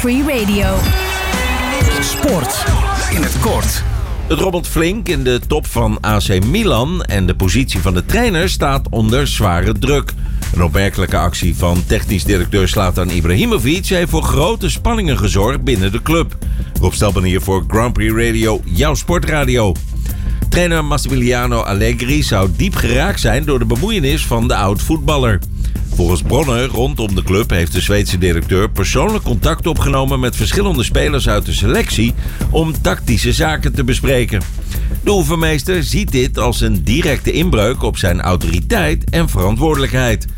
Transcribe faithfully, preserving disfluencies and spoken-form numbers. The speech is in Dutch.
Free Radio. Sport in het kort. Het rommelt flink in de top van A C Milan en de positie van de trainer staat onder zware druk. Een opmerkelijke actie van technisch directeur Zlatan Ibrahimovic heeft voor grote spanningen gezorgd binnen de club. Rob Stelban hier voor Grand Prix Radio, jouw sportradio. Trainer Massimiliano Allegri zou diep geraakt zijn door de bemoeienis van de oud-voetballer. Volgens bronnen rondom de club heeft de Zweedse directeur persoonlijk contact opgenomen met verschillende spelers uit de selectie om tactische zaken te bespreken. De oefenmeester ziet dit als een directe inbreuk op zijn autoriteit en verantwoordelijkheid.